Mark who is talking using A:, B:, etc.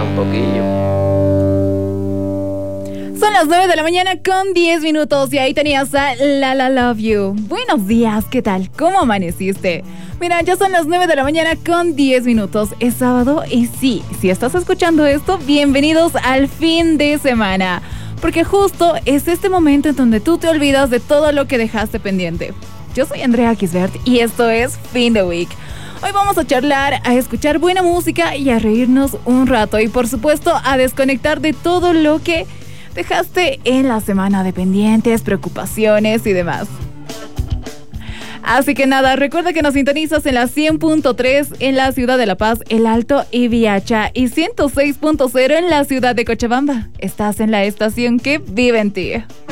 A: un poquillo.
B: Son las 9 de la mañana con 10 minutos y ahí tenías a La Love You. Buenos días, ¿qué tal? ¿Cómo amaneciste? Mira, ya son las 9 de la mañana con 10 minutos. Es sábado y sí, si estás escuchando esto, bienvenidos al fin de semana. Porque justo es este momento en donde tú te olvidas de todo lo que dejaste pendiente. Yo soy Andrea Kisbert y esto es Fin de Week. Hoy vamos a charlar, a escuchar buena música y a reírnos un rato. Y por supuesto a desconectar de todo lo que dejaste en la semana de pendientes, preocupaciones y demás. Así que nada, recuerda que nos sintonizas en la 100.3 en la ciudad de La Paz, El Alto y Viacha y 106.0 en la ciudad de Cochabamba. Estás en la estación que vive en ti.